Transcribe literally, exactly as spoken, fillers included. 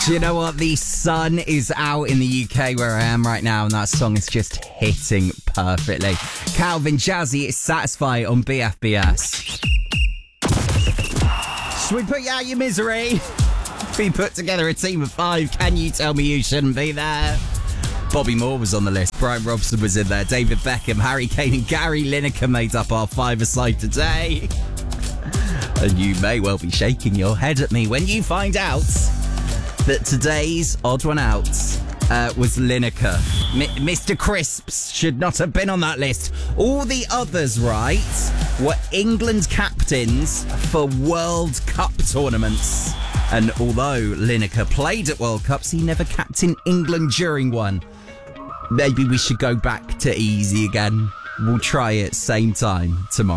Do you know what? The sun is out in the U K where I am right now, and that song is just hitting perfectly. Calvin Jazzy, it's Satisfy on B F B S. Should we put you out your misery? We put together a team of five. Can you tell me you shouldn't be there? Bobby Moore was on the list. Brian Robson was in there. David Beckham, Harry Kane and Gary Lineker made up our five-a-side today. And you may well be shaking your head at me when you find out that today's odd one out uh, was Lineker. M- Mister Crisps should not have been on that list. All the others, right, were England captains for World Cup tournaments. And although Lineker played at World Cups, he never captained England during one. Maybe we should go back to easy again. We'll try it same time tomorrow.